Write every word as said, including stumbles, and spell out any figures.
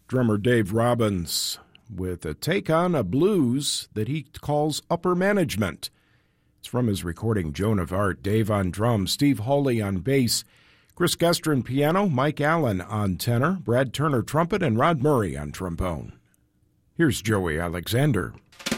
Drummer Dave Robbins with a take on a blues that he calls Upper Management. It's from his recording Joan of Arc. Dave on drums, Steve Hawley on bass, Chris Gestrin piano, Mike Allen on tenor, Brad Turner trumpet, and Rod Murray on trombone. Here's Joey Alexander.